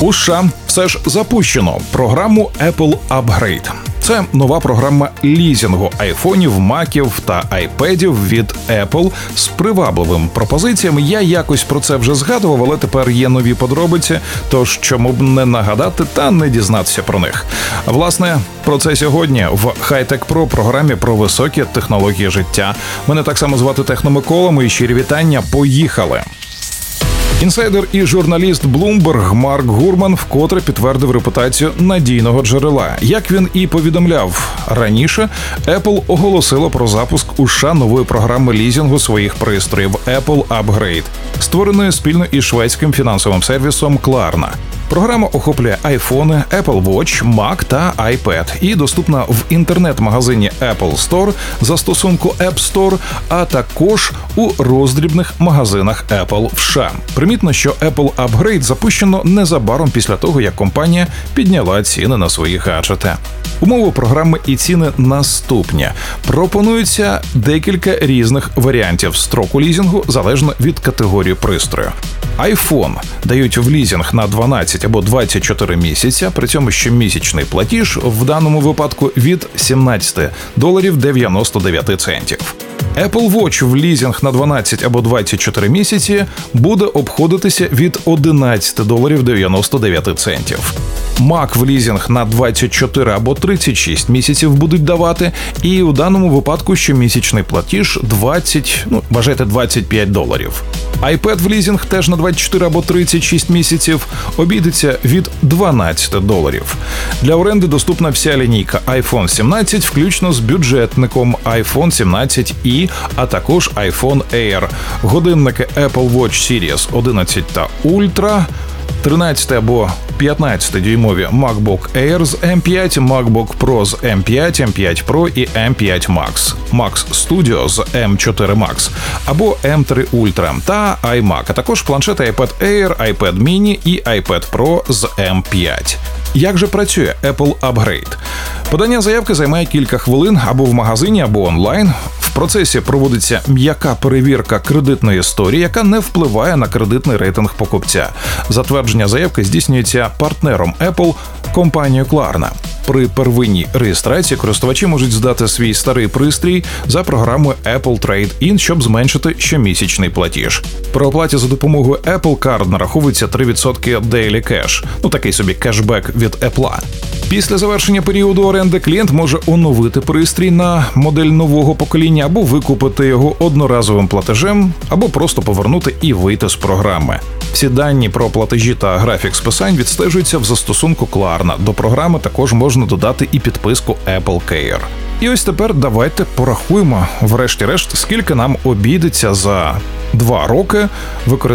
У США все ж запущено програму Apple Upgrade. Це нова програма лізінгу айфонів, маків та айпедів від Apple з привабливими пропозиціями. Я якось про це вже згадував, але тепер є нові подробиці, тож чому б не нагадати та не дізнатися про них. Власне, про це сьогодні в High-Tech Pro програмі про високі технології життя. Мене так само звати Техно Микола, мої щирі вітання, поїхали! Інсайдер і журналіст Bloomberg Марк Гурман вкотре підтвердив репутацію надійного джерела. Як він і повідомляв раніше, Apple оголосила про запуск у США нової програми лізінгу своїх пристроїв Apple Upgrade, створеної спільно із шведським фінансовим сервісом Klarna. Програма охоплює айфони, Apple Watch, Mac та iPad і доступна в інтернет-магазині Apple Store, застосунку App Store, а також у роздрібних магазинах Apple в США. Примітно, що Apple Upgrade запущено незабаром після того, як компанія підняла ціни на свої гаджети. Умови програми і ціни наступні. Пропонується декілька різних варіантів строку лізінгу, залежно від категорії пристрою. iPhone дають в лізінг на 12 або 24 місяця, при цьому щомісячний платіж в даному випадку від $17.99. Apple Watch в лізінг на 12 або 24 місяці буде обходитися від $11.99. Mac в лізінг на 24 або 36 місяців будуть давати, і у даному випадку щомісячний платіж $25. iPad в лізінг теж на 24 або 36 місяців обійдеться від $12. Для оренди доступна вся лінійка iPhone 17, включно з бюджетником iPhone 17e, а також iPhone Air, годинники Apple Watch Series 11 та Ultra, 13 або 15-дюймові MacBook Air з M5, MacBook Pro з M5, M5 Pro і M5 Max, Max Studio з M4 Max або M3 Ultra та iMac, а також планшети iPad Air, iPad Mini і iPad Pro з M5. Як же працює Apple Upgrade? Подання заявки займає кілька хвилин або в магазині, або онлайн. В процесі проводиться м'яка перевірка кредитної історії, яка не впливає на кредитний рейтинг покупця. Затвердження заявки здійснюється партнером Apple – компанією Klarna. При первинній реєстрації користувачі можуть здати свій старий пристрій за програмою Apple Trade-in, щоб зменшити щомісячний платіж. При оплаті за допомогою Apple Card нараховується 3% Daily Cash, такий собі кешбек від Apple. Після завершення періоду оренди клієнт може оновити пристрій на модель нового покоління або викупити його одноразовим платежем, або просто повернути і вийти з програми. Всі дані про платежі та графік списань відстежуються в застосунку Klarna. До програми також можна додати і підписку Apple Care. І ось тепер давайте порахуємо, врешті-решт, скільки нам обійдеться за 2 роки використання